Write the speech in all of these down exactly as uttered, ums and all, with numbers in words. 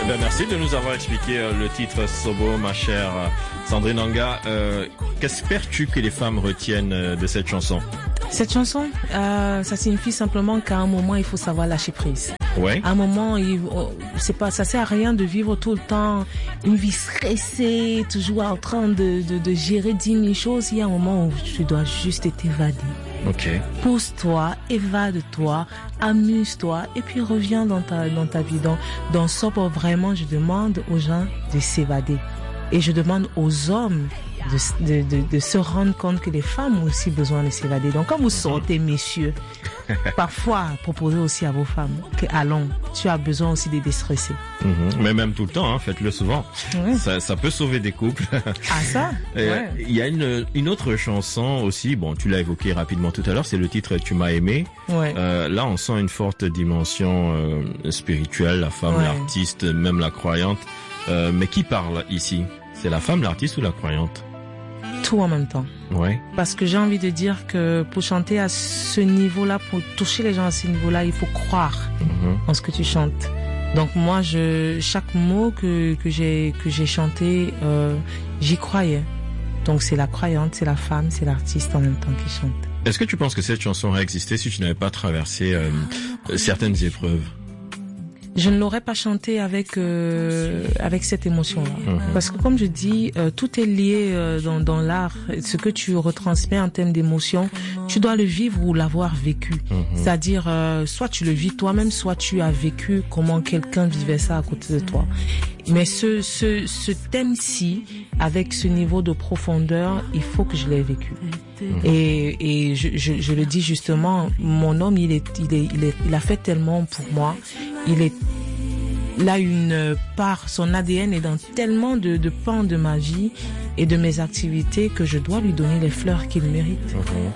Ben, merci de nous avoir expliqué euh, le titre Sobo, ma chère euh, Sandrine Anga. Euh, qu'espères-tu que les femmes retiennent euh, de cette chanson? Cette chanson, euh, ça signifie simplement qu'à un moment, il faut savoir lâcher prise. Ouais. À un moment, il, oh, c'est pas, ça sert à rien de vivre tout le temps une vie stressée, toujours en train de, de, de gérer dix mille choses. Il y a un moment où tu dois juste t'évader. Ok. Pousse-toi, évade-toi, amuse-toi et puis reviens dans ta, dans ta vie. Donc, dans Sobo, vraiment, je demande aux gens de s'évader. Et je demande aux hommes de, de, de, de se rendre compte que les femmes ont aussi besoin de s'évader. Donc, quand vous sortez, messieurs, parfois, proposez aussi à vos femmes que, allons, tu as besoin aussi de déstresser. Mm-hmm. Mais même tout le temps, hein, faites-le souvent. Ouais. Ça, ça peut sauver des couples. Ah, ça? Ouais. Il y a une, une autre chanson aussi, bon, tu l'as évoqué rapidement tout à l'heure, c'est le titre Tu m'as aimé. Ouais. Euh, là, on sent une forte dimension euh, spirituelle, la femme, Ouais. l'artiste, même la croyante. Euh, mais qui parle ici? C'est la femme, l'artiste ou la croyante? Tout en même temps. Ouais. Parce que j'ai envie de dire que pour chanter à ce niveau-là, pour toucher les gens à ce niveau-là, il faut croire Mm-hmm. en ce que tu chantes. Donc moi, je, chaque mot que, que j'ai, que j'ai chanté, euh, j'y croyais. Donc c'est la croyante, c'est la femme, c'est l'artiste en même temps qui chante. Est-ce que tu penses que cette chanson aurait existé si tu n'avais pas traversé euh, certaines épreuves? Je ne l'aurais pas chanté avec euh, avec cette émotion-là, Mhm. parce que comme je dis, euh, tout est lié euh, dans dans l'art. Ce que tu retransmets en termes d'émotion, tu dois le vivre ou l'avoir vécu. Mhm. C'est-à-dire, euh, soit tu le vis toi-même, soit tu as vécu comment quelqu'un vivait ça à côté de toi. Mais ce ce ce thème-ci, avec ce niveau de profondeur, il faut que je l'ai vécu. Et et je, je je le dis justement, mon homme, il est il est il est il a fait tellement pour moi. Il est il a une part, son A D N est dans tellement de, de pans de ma vie et de mes activités que je dois lui donner les fleurs qu'il mérite.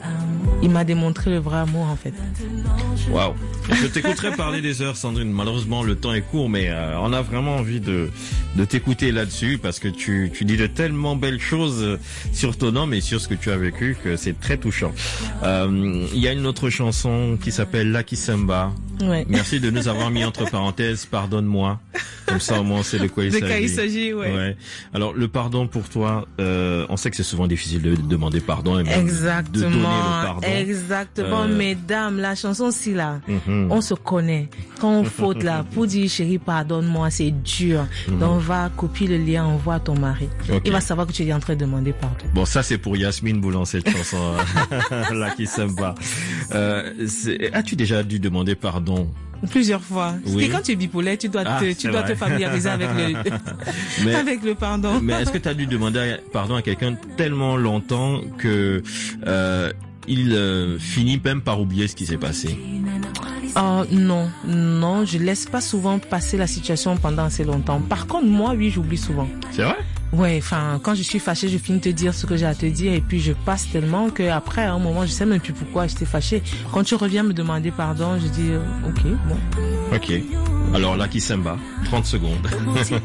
Il m'a démontré le vrai amour en fait. Waouh. Je t'écouterai parler des heures, Sandrine. Malheureusement, le temps est court, mais euh, on a vraiment envie de de t'écouter là-dessus parce que tu tu dis de tellement belles choses sur ton homme et sur ce que tu as vécu que c'est très touchant. Euh, il y a une autre chanson qui s'appelle Lucky Samba. Ouais. Merci de nous avoir mis entre parenthèses, pardonne-moi. Comme ça, au moins, on sait de quoi il De s'agit. quoi il s'agit, ouais. Ouais. Alors, le pardon pour toi, euh, on sait que c'est souvent difficile de demander pardon et même Exactement. de donner le pardon. Exactement, Euh, mesdames, la chanson-ci là, Mhm. on se connaît. Quand on faute là, pour dire chérie, pardonne-moi, c'est dur. Mhm. Donc va, copie le lien, envoie à ton mari. Ok. Il va savoir que tu es en train de demander pardon. Bon, ça c'est pour Yasmine Boulan, cette chanson euh, là qui sympa. Euh, c'est- as-tu déjà dû demander pardon? Plusieurs fois. Parce Oui. que quand tu es bipolaire, tu dois Ah, te, c'est tu dois vrai. te familiariser avec le, Mais- avec le pardon. Mais est-ce que tu as dû demander pardon à quelqu'un tellement longtemps que euh, il euh, finit même par oublier ce qui s'est passé? Euh, non, non, je laisse pas souvent passer la situation pendant assez longtemps. Par contre, moi, oui, j'oublie souvent. C'est vrai? Ouais, enfin, quand je suis fâchée, je finis de te dire ce que j'ai à te dire et puis je passe tellement que après, à un moment, je sais même plus pourquoi j'étais fâchée. Quand tu reviens me demander pardon, je dis, euh, ok, bon. Ok. Alors Lucky Samba, trente secondes.